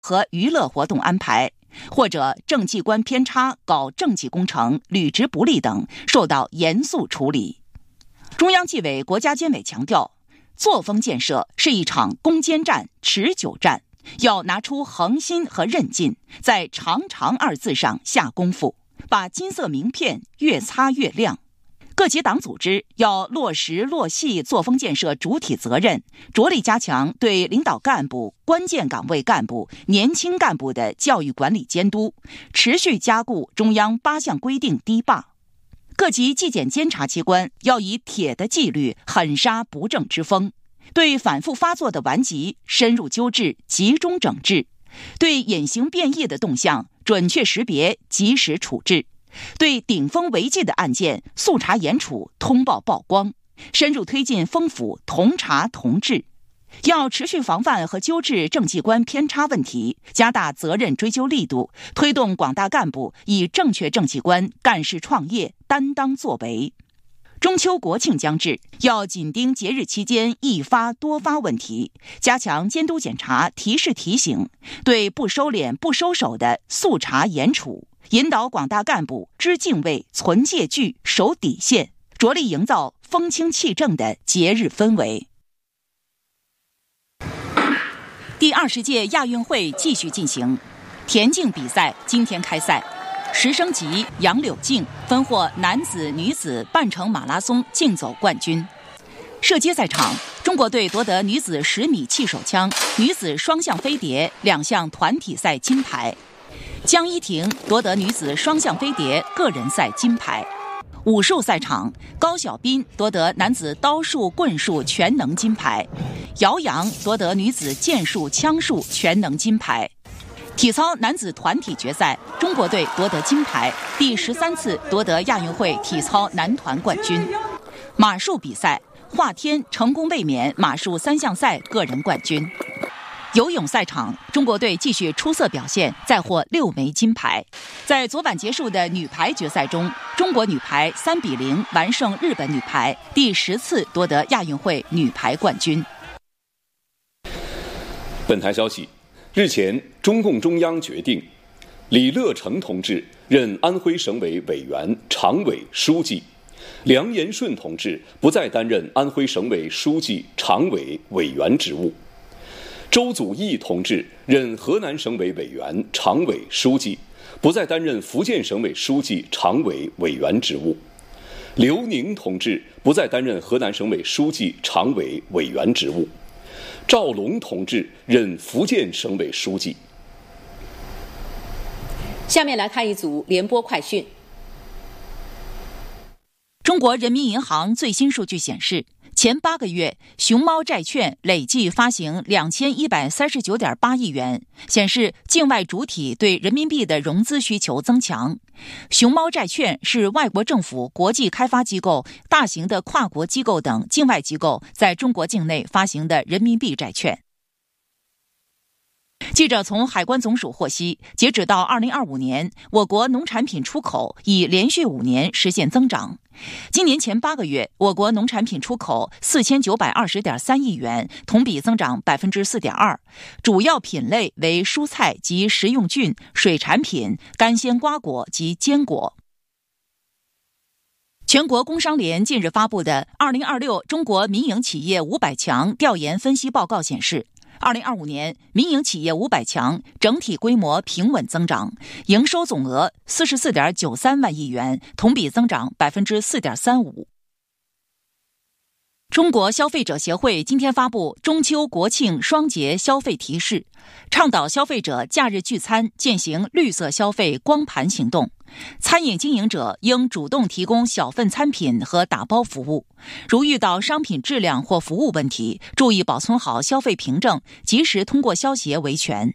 和娱乐活动安排，或者政绩观偏差、搞政绩工程、履职不力等，受到严肃处理。中央纪委国家监委强调，作风建设是一场攻坚战、持久战，要拿出恒心和韧劲，在长长二字上下功夫，把金色名片越擦越亮。各级党组织要落实落细作风建设主体责任，着力加强对领导干部、关键岗位干部、年轻干部的教育管理监督，持续加固中央8项规定堤坝。各级纪检监察机关要以铁的纪律狠杀不正之风，对反复发作的顽疾深入纠治、集中整治，对隐形变异的动向准确识别、及时处置，对顶风违纪的案件速查严处、通报曝光，深入推进风府同查同治。要持续防范和纠治政绩观偏差问题，加大责任追究力度，推动广大干部以正确政绩观干事创业、担当作为。中秋国庆将至，要紧盯节日期间易发多发问题，加强监督检查、提示提醒，对不收敛、不收手的速查严处，引导广大干部知敬畏、存戒惧、守底线，着力营造风清气正的节日氛围。第20届亚运会继续进行，田径比赛今天开赛，10升级杨柳静分获男子、女子半程马拉松竞走冠军。射击赛场，中国队夺得女子10米气手枪、女子双向飞碟2项团体赛金牌。江一婷夺得女子双向飞碟个人赛金牌。武术赛场，高晓斌夺得男子刀术、棍术全能金牌，姚洋夺得女子剑术、枪术全能金牌。体操男子团体决赛，中国队夺得金牌，第13次夺得亚运会体操男团冠军。马术比赛，华天成功卫冕马术3项赛个人冠军。游泳赛场，中国队继续出色表现，再获6枚金牌。在昨晚结束的女排决赛中，中国女排3比0完胜日本女排，第10次夺得亚运会女排冠军。 本台消息，日前，中共中央决定，李乐成同志任安徽省委委员、常委、书记，梁延顺同志不再担任安徽省委书记、常委、委员职务。周祖义同志任河南省委委员、常委、书记，不再担任福建省委书记、常委、委员职务。刘宁同志不再担任河南省委书记、常委、委员职务。赵龙同志任福建省委书记。 下面来看一组联播快讯。 中国人民银行最新数据显示，前8个月，熊猫债券累计发行2139.8亿元，显示境外主体对人民币的融资需求增强。熊猫债券是外国政府、国际开发机构、大型的跨国机构等境外机构在中国境内发行的人民币债券。记者从海关总署获悉，截止到2025年，我国农产品出口已连续5年实现增长。今年前8个月，我国农产品出口4920.3亿元，同比增长4.2%，主要品类为蔬菜及食用菌、水产品、干鲜瓜果及坚果。全国工商联近日发布的2026中国民营企业500强调研分析报告显示，2025年民营企业500强整体规模平稳增长，营收总额44.93万亿元，同比增长4.35%。中国消费者协会今天发布中秋国庆双节消费提示，倡导消费者假日聚餐践行绿色消费光盘行动。餐饮经营者应主动提供小份餐品和打包服务，如遇到商品质量或服务问题，注意保存好消费凭证，及时通过消协维权。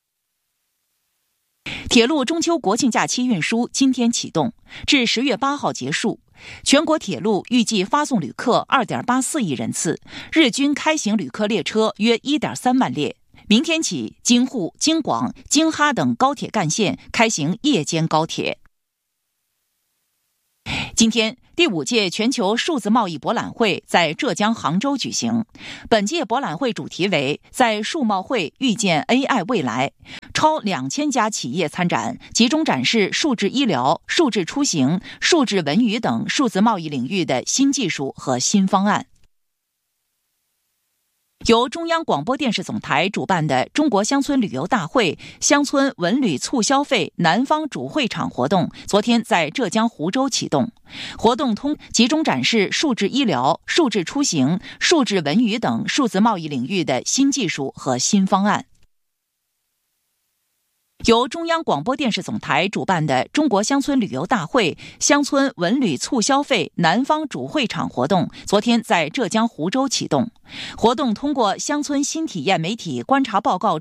铁路中秋国庆假期运输今天启动，至10月8号结束。全国铁路预计发送旅客2.84亿人次，日均开行旅客列车约1.3万列。明天起，京沪、京广、京哈等高铁干线开行夜间高铁。 今天，第5届全球数字贸易博览会在浙江杭州举行。本届博览会主题为“在数贸会遇见 AI 未来”，超2000家企业参展，集中展示数字医疗、数字出行、数字文娱等数字贸易领域的新技术和新方案。由中央广播电视总台主办的中国乡村旅游大会乡村文旅促消费南方主会场活动昨天在浙江湖州启动。活动集中展示数字医疗、数字出行、数字文娱等数字贸易领域的新技术和新方案。由中央广播电视总台主办的中国乡村旅游大会乡村文旅促消费南方主会场活动昨天在浙江湖州启动。活动通过乡村新体验媒体观察报告